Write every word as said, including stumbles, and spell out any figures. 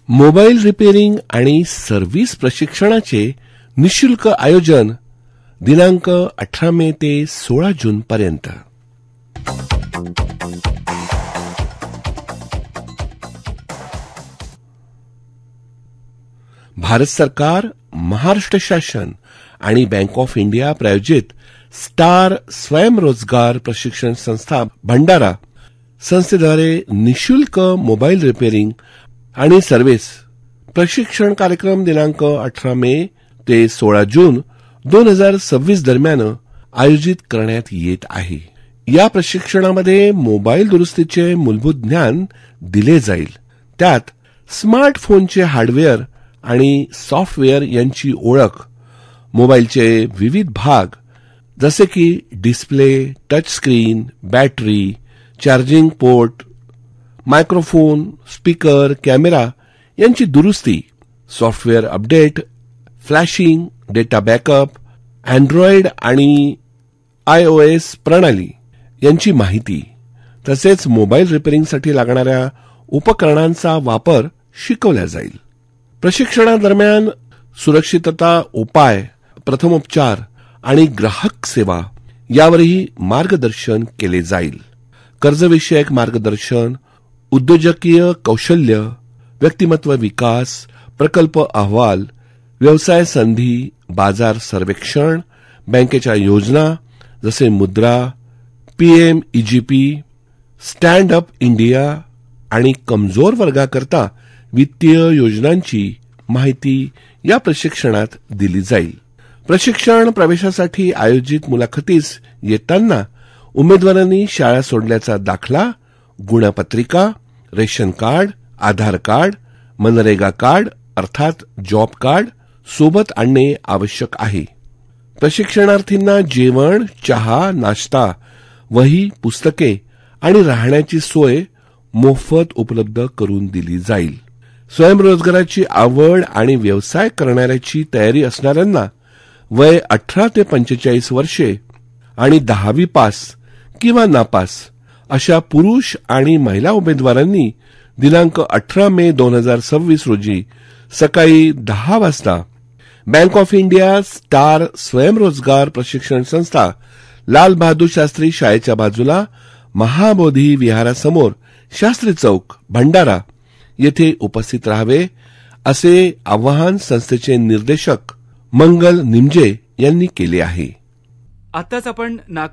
Mobile repairing आणि service प्रशिक्षणाचे निशुल्क आयोजन दिनांक अठरा मे ते सोळा जून पर्यंत. भारत सरकार, महाराष्ट्र शासन आणि बँक ऑफ इंडिया प्रायोजित स्टार स्वयंरोजगार प्रशिक्षण संस्था भंडारा संस्थेद्वारे निशुल्क मोबाईल रिपेअरिंग आणि सर्व्हिस प्रशिक्षण कार्यक्रम दिनांक अठरा मे ते सोळा जून दोन हजार सव्वीस दरम्यान आयोजित करण्यात येत आहे. या प्रशिक्षणामध्ये मोबाईल दुरुस्तीचे मूलभूत ज्ञान दिले जाईल. त्यात स्मार्टफोनचे हार्डवेअर आणि सॉफ्टवेअर यांची ओळख, मोबाईलचे विविध भाग जसे की display, touch screen, battery, charging port, microphone, speaker, camera यांची दुरुस्ती, software update, flashing, data backup, Android आणि आयओएस प्रणाली यांची माहिती, तसेच मोबाईल रिपेअरिंगसाठी लागणाऱ्या उपकरणांचा वापर शिकवला जाईल. प्रशिक्षणादरम्यान सुरक्षितता उपाय, प्रथमोपचार आणि ग्राहक सेवा यावरही मार्गदर्शन केले जाईल. कर्जविषयक मार्गदर्शन, उद्योजकीय कौशल्य, व्यक्तिमत्व विकास, प्रकल्प अहवाल, व्यवसाय संधी, बाजार सर्वेक्षण, बँकेच्या योजना जसे मुद्रा, PM EGP, stand up India आणि कमजोर वर्गाकरता वित्तीय योजनांची माहिती या प्रशिक्षणात दिली जाईल. प्रशिक्षण प्रवेशासाठी आयोजित मुलाखतीस येताना उमेदवारांनी शाळा सोडल्याचा दाखला, गुणपत्रिका, रेशन कार्ड, आधार कार्ड, मनरेगा कार्ड अर्थात जॉब कार्ड सोबत आणणे आवश्यक आहे. प्रशिक्षणार्थींना जेवण, चहा, नाश्ता, वही, पुस्तके आणि राहण्याची सोय मोफत उपलब्ध करून दिली जाईल. स्वयंरोजगाराची आवड आणि व्यवसाय करण्याची तयारी असणाऱ्यांना वय अठरा ते पंचेचाळीस वर्षे आणि दहावी पास किंवा नापास अशा पुरुष आणि महिला उमेदवारांनी दिनांक अठरा मे दोन हजार सव्वीस रोजी सकाळी दहा वाजता बँक ऑफ इंडिया स्टार स्वयंरोजगार प्रशिक्षण संस्था, लाल बहादूर शास्त्री शाळेच्या बाजूला, महाबोधी विहारासमोर, शास्त्री चौक, भंडारा येथे उपस्थित राहावे असे आवाहन संस्थेचे निर्देशक मंगल निमजे यांनी केले आहे. आताच आपण